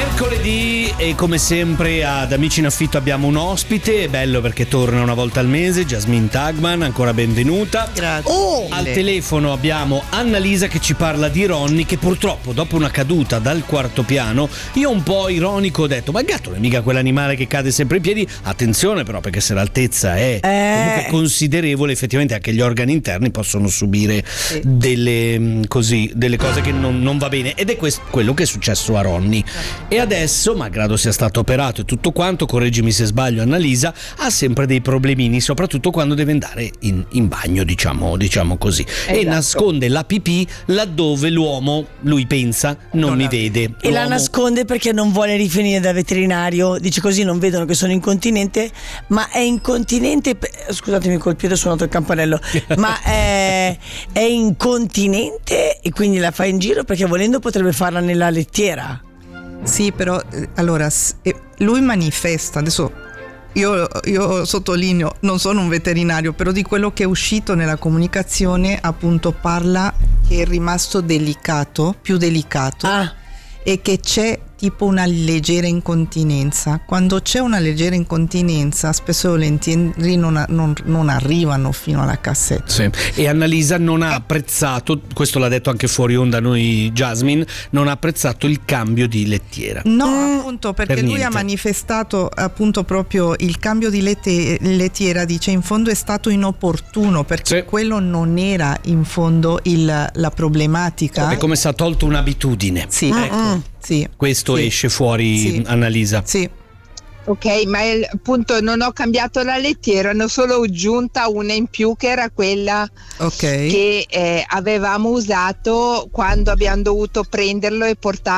Mercoledì e come sempre ad Amici in Affitto abbiamo un ospite, è bello perché torna una volta al mese, Jasmine Tagman, ancora benvenuta. Grazie. Al telefono abbiamo Annalisa che ci parla di Ronny, che purtroppo dopo una caduta dal quarto piano, io un po' ironico ho detto, ma il gatto non è mica quell'animale che cade sempre in piedi, attenzione però perché se l'altezza è comunque considerevole, effettivamente anche gli organi interni possono subire delle cose che non va bene, ed è quello che è successo a Ronny. E adesso, malgrado sia stato operato e tutto quanto, correggimi se sbaglio Annalisa, ha sempre dei problemini, soprattutto quando deve andare in bagno, diciamo così. Esatto. E nasconde la pipì laddove l'uomo, lui pensa, non mi vede. E la nasconde perché non vuole rifinire da veterinario, dice così non vedono che sono incontinente, ma è incontinente, scusatemi col piede ho suonato il campanello, ma è incontinente e quindi la fa in giro perché volendo potrebbe farla nella lettiera. Sì, però allora lui manifesta, adesso io sottolineo, non sono un veterinario, però di quello che è uscito nella comunicazione appunto parla che è rimasto più delicato e che c'è tipo una leggera incontinenza. Quando c'è una leggera incontinenza spesso e volentieri non arrivano fino alla cassetta. Sì. E Annalisa non ha apprezzato, questo l'ha detto anche fuori onda noi Jasmine, non ha apprezzato il cambio di lettiera. No, appunto perché lui ha manifestato appunto proprio il cambio di lettiera, dice in fondo è stato inopportuno perché quello non era in fondo la problematica. È come se ha tolto un'abitudine. Sì, ecco. Sì. Questo esce fuori, Annalisa. Sì. Ok, ma appunto non ho cambiato la lettiera, ne ho solo aggiunta una in più che era quella che avevamo usato quando abbiamo dovuto prenderlo e portarlo